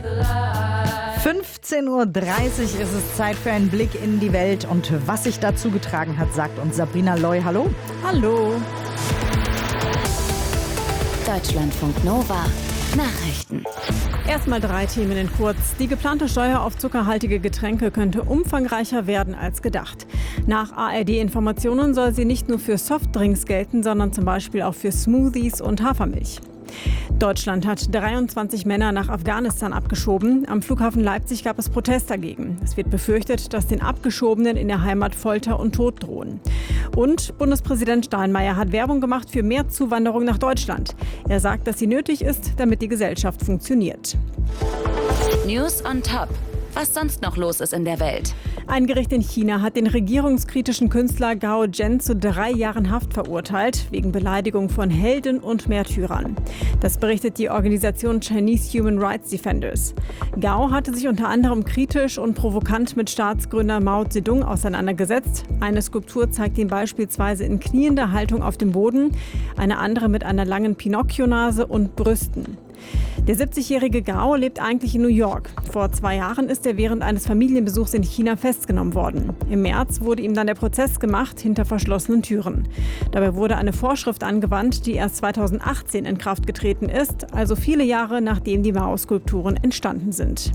15:30 Uhr ist es Zeit für einen Blick in die Welt. Und was sich dazu getragen hat, sagt uns Sabrina Loy. Hallo. Hallo. Deutschlandfunk Nova. Nachrichten. Erstmal 3 Themen in kurz. Die geplante Steuer auf zuckerhaltige Getränke könnte umfangreicher werden als gedacht. Nach ARD-Informationen soll sie nicht nur für Softdrinks gelten, sondern zum Beispiel auch für Smoothies und Hafermilch. Deutschland hat 23 Männer nach Afghanistan abgeschoben. Am Flughafen Leipzig gab es Protest dagegen. Es wird befürchtet, dass den Abgeschobenen in der Heimat Folter und Tod drohen. Und Bundespräsident Steinmeier hat Werbung gemacht für mehr Zuwanderung nach Deutschland. Er sagt, dass sie nötig ist, damit die Gesellschaft funktioniert. News on Top. Was sonst noch los ist in der Welt. Ein Gericht in China hat den regierungskritischen Künstler Gao Zhen zu 3 Jahren Haft verurteilt, wegen Beleidigung von Helden und Märtyrern. Das berichtet die Organisation Chinese Human Rights Defenders. Gao hatte sich unter anderem kritisch und provokant mit Staatsgründer Mao Zedong auseinandergesetzt. Eine Skulptur zeigt ihn beispielsweise in kniender Haltung auf dem Boden, eine andere mit einer langen Pinocchio-Nase und Brüsten. Der 70-jährige Gao lebt eigentlich in New York. Vor 2 Jahren ist er während eines Familienbesuchs in China festgenommen worden. Im März wurde ihm dann der Prozess gemacht hinter verschlossenen Türen. Dabei wurde eine Vorschrift angewandt, die erst 2018 in Kraft getreten ist, also viele Jahre nachdem die Mao-Skulpturen entstanden sind.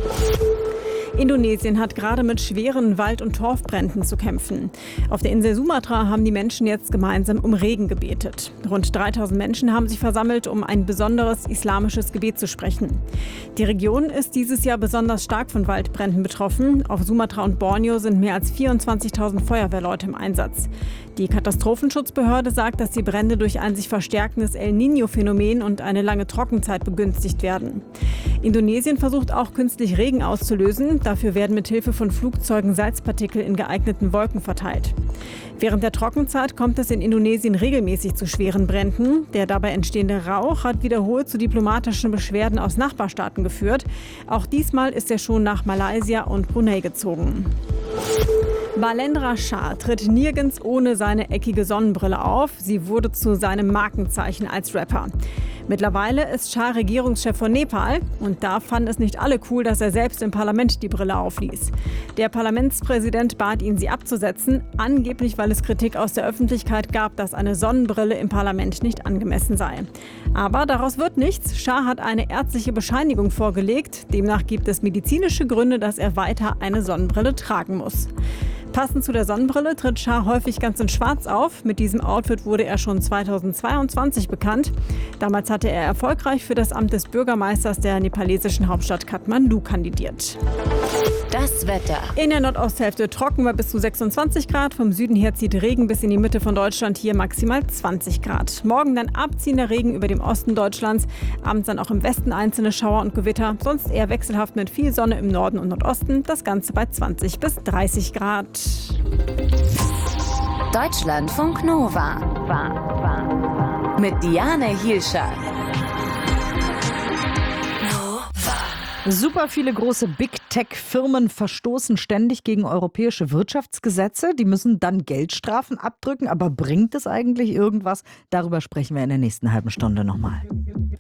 Indonesien hat gerade mit schweren Wald- und Torfbränden zu kämpfen. Auf der Insel Sumatra haben die Menschen jetzt gemeinsam um Regen gebetet. Rund 3000 Menschen haben sich versammelt, um ein besonderes islamisches Gebet zu sprechen. Die Region ist dieses Jahr besonders stark von Waldbränden betroffen. Auf Sumatra und Borneo sind mehr als 24.000 Feuerwehrleute im Einsatz. Die Katastrophenschutzbehörde sagt, dass die Brände durch ein sich verstärkendes El Niño-Phänomen und eine lange Trockenzeit begünstigt werden. Indonesien versucht auch künstlich Regen auszulösen. Dafür werden mit Hilfe von Flugzeugen Salzpartikel in geeigneten Wolken verteilt. Während der Trockenzeit kommt es in Indonesien regelmäßig zu schweren Bränden. Der dabei entstehende Rauch hat wiederholt zu diplomatischen Beschwerden aus Nachbarstaaten geführt. Auch diesmal ist er schon nach Malaysia und Brunei gezogen. Balendra Shah tritt nirgends ohne seine eckige Sonnenbrille auf. Sie wurde zu seinem Markenzeichen als Rapper. Mittlerweile ist Shah Regierungschef von Nepal und da fanden es nicht alle cool, dass er selbst im Parlament die Brille aufließ. Der Parlamentspräsident bat ihn, sie abzusetzen, angeblich weil es Kritik aus der Öffentlichkeit gab, dass eine Sonnenbrille im Parlament nicht angemessen sei. Aber daraus wird nichts. Shah hat eine ärztliche Bescheinigung vorgelegt. Demnach gibt es medizinische Gründe, dass er weiter eine Sonnenbrille tragen muss. Passend zu der Sonnenbrille tritt Shah häufig ganz in Schwarz auf. Mit diesem Outfit wurde er schon 2022 bekannt. Damals hatte er erfolgreich für das Amt des Bürgermeisters der nepalesischen Hauptstadt Kathmandu kandidiert. Das Wetter. In der Nordosthälfte trocken bei bis zu 26 Grad. Vom Süden her zieht Regen bis in die Mitte von Deutschland, hier maximal 20 Grad. Morgen dann abziehender Regen über dem Osten Deutschlands. Abends dann auch im Westen einzelne Schauer und Gewitter. Sonst eher wechselhaft mit viel Sonne im Norden und Nordosten. Das Ganze bei 20 bis 30 Grad. Deutschlandfunk Nova. Mit Diane Hielscher. Super viele große Big-Tech-Firmen verstoßen ständig gegen europäische Wirtschaftsgesetze. Die müssen dann Geldstrafen abdrücken. Aber bringt es eigentlich irgendwas? Darüber sprechen wir in der nächsten halben Stunde nochmal.